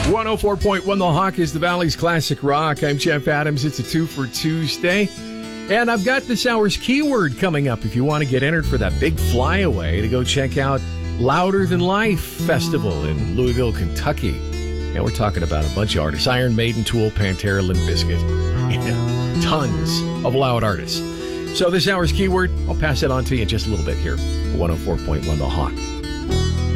104.1 The Hawk is the Valley's classic rock. I'm Jeff Adams. It's a 2 for Tuesday. And I've got this hour's keyword coming up if you want to get entered for that big flyaway to go check out Louder Than Life Festival in Louisville, Kentucky. And we're talking about a bunch of artists. Iron Maiden, Tool, Pantera, Limp Bizkit. Tons of loud artists. So this hour's keyword, I'll pass it on to you in just a little bit here. 104.1 The Hawk.